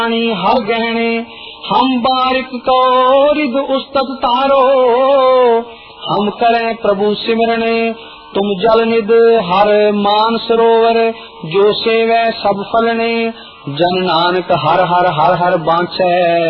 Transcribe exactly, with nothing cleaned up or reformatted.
हर गहने हम बारिक को रिद उस्तत तारो। हम करें प्रभु सिमरने तुम जल निद हर मान सरोवर। जो सेवै सब फलने जन नानक हर हर हर हर बाँचै।